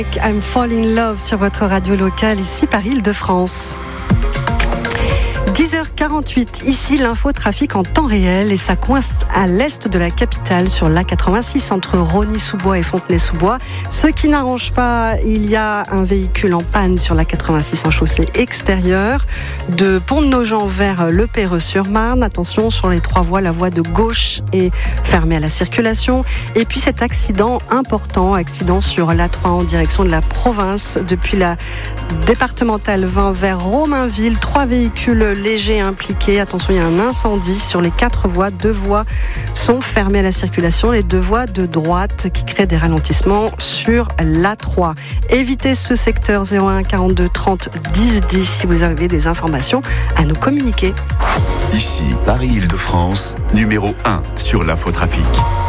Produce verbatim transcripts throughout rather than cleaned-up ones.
I'm Fall in Love sur votre radio locale, ici par Île-de-France. dix heures quarante-huit, ici l'info trafic en temps réel et ça coince à l'est de la capitale sur l'A quatre-vingt-six entre Rosny-sous-Bois et Fontenay-sous-Bois. Ce qui n'arrange pas, il y a un véhicule en panne sur l'A quatre-vingt-six en chaussée extérieure de Pont-de-Nogent vers Le Perreux-sur-Marne. Attention sur les trois voies, la voie de gauche est fermée à la circulation. Et puis cet accident important, accident sur l'A trois en direction de la province depuis la départementale vingt vers Romainville. Trois véhicules légers impliqués. Attention, il y a un incendie sur les quatre voies. Deux voies sont fermées à la circulation. Les deux voies de droite qui créent des ralentissements sur l'A trois. Évitez ce secteur zéro un quarante-deux trente dix dix si vous avez des informations à nous communiquer. Ici, Paris-Île-de-France, numéro un sur l'infotrafic.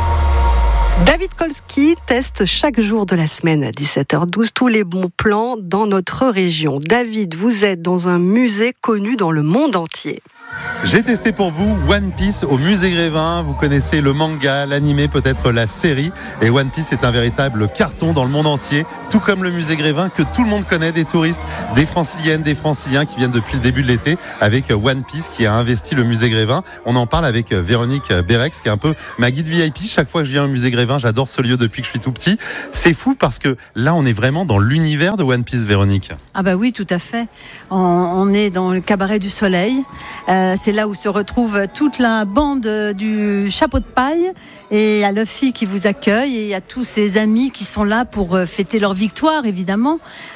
David Kolski teste chaque jour de la semaine à dix-sept heures douze tous les bons plans dans notre région. David, vous êtes dans un musée connu dans le monde entier. J'ai testé pour vous One Piece au musée Grévin. Vous connaissez le manga, l'animé, peut-être la série. Et One Piece est un véritable carton dans le monde entier, tout comme le musée Grévin que tout le monde connaît, des touristes, des franciliennes, des franciliens qui viennent depuis le début de l'été avec One Piece qui a investi le musée Grévin. On en parle avec Véronique Bérex qui est un peu ma guide V I P. Chaque fois que je viens au musée Grévin, j'adore ce lieu depuis que je suis tout petit. C'est fou parce que là, on est vraiment dans l'univers de One Piece, Véronique. Ah bah oui, tout à fait. On, on est dans le cabaret du soleil. Euh, c'est là où se retrouve toute la bande du chapeau de paille et il y a Luffy qui vous accueille et il y a tous ses amis qui sont là pour fêter leur victoire évidemment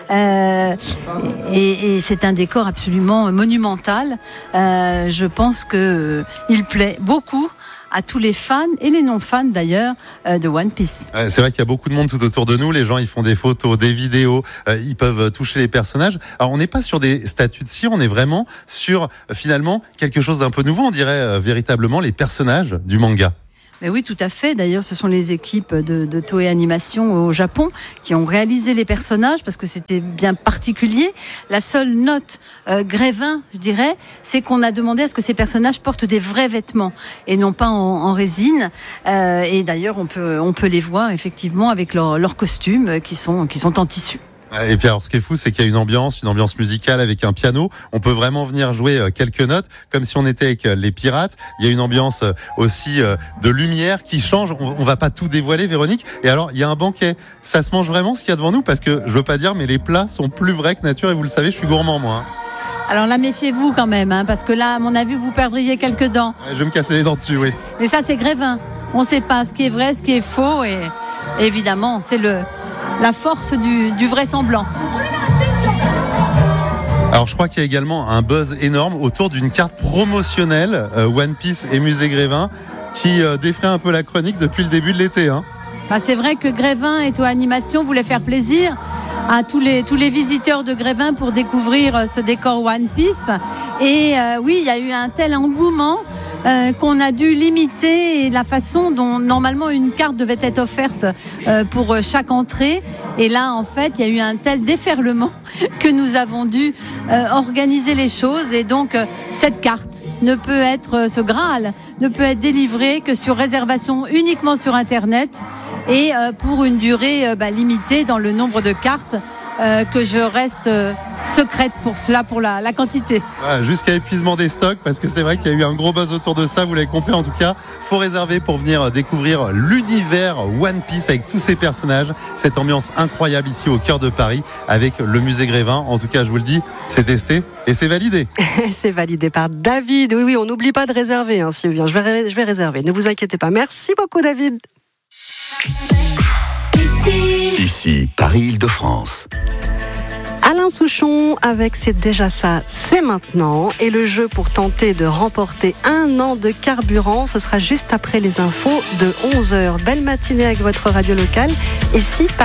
euh, et, et c'est un décor absolument monumental. Euh, je pense que il plaît beaucoup à tous les fans et les non-fans d'ailleurs euh, de One Piece. Ouais, c'est vrai qu'il y a beaucoup de monde tout autour de nous. Les gens, ils font des photos, des vidéos, euh, ils peuvent toucher les personnages. Alors, on n'est pas sur des statues de cire, on est vraiment sur euh, finalement quelque chose d'un peu nouveau. On dirait euh, véritablement les personnages du manga. Mais oui, tout à fait. D'ailleurs, ce sont les équipes de, de Toei Animation au Japon qui ont réalisé les personnages parce que c'était bien particulier. La seule note euh, Grévin, je dirais, c'est qu'on a demandé à ce que ces personnages portent des vrais vêtements et non pas en, en résine. Euh, et d'ailleurs, on peut on peut les voir effectivement avec leurs leurs costumes qui sont qui sont en tissu. Et puis alors, ce qui est fou, c'est qu'il y a une ambiance, une ambiance musicale avec un piano. On peut vraiment venir jouer quelques notes, comme si on était avec les pirates. Il y a une ambiance aussi de lumière qui change. On, on va pas tout dévoiler, Véronique. Et alors, il y a un banquet. Ça se mange vraiment ce qu'il y a devant nous, parce que je veux pas dire, mais les plats sont plus vrais que nature. Et vous le savez, je suis gourmand, moi. Alors là, méfiez-vous quand même, hein, parce que là, à mon avis, vous perdriez quelques dents. Ouais, je vais me casser les dents dessus, oui. Mais ça, c'est Grévin. On sait pas ce qui est vrai, ce qui est faux, et évidemment, c'est le la force du, du vrai semblant. Alors je crois qu'il y a également un buzz énorme autour d'une carte promotionnelle euh, One Piece et Musée Grévin qui euh, défraie un peu la chronique depuis le début de l'été. Hein. Bah, c'est vrai que Grévin et Toei Animation voulaient faire plaisir à tous les tous les visiteurs de Grévin pour découvrir ce décor One Piece. Et euh, oui, il y a eu un tel engouement euh, qu'on a dû limiter la façon dont normalement une carte devait être offerte euh, pour chaque entrée. Et là, en fait, il y a eu un tel déferlement que nous avons dû euh, organiser les choses. Et donc, euh, cette carte ne peut être, euh, ce Graal, ne peut être délivré que sur réservation uniquement sur Internet et euh, pour une durée euh, bah, limitée dans le nombre de cartes euh, que je reste euh, secrète pour cela, pour la, la quantité. Voilà, jusqu'à épuisement des stocks, parce que c'est vrai qu'il y a eu un gros buzz autour de ça, vous l'avez compris en tout cas. Faut réserver pour venir découvrir l'univers One Piece avec tous ces personnages, cette ambiance incroyable ici au cœur de Paris avec le musée Grévin. En tout cas, je vous le dis, c'est testé et c'est validé. C'est validé par David. Oui, oui, on n'oublie pas de réserver, hein, si vous vient. Je vais, je vais réserver. Ne vous inquiétez pas. Merci beaucoup, David. Ici, Ici Paris-Île-de-France. Alain Souchon avec C'est déjà ça, c'est maintenant. Et le jeu pour tenter de remporter un an de carburant, ce sera juste après les infos de onze heures. Belle matinée avec votre radio locale. Ici,